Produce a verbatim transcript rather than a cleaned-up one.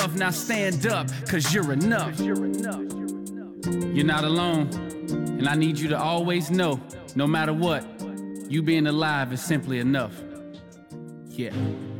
Now stand up, cause you're enough. You're not alone, and I need you to always know, no matter what, you being alive is simply enough. Yeah.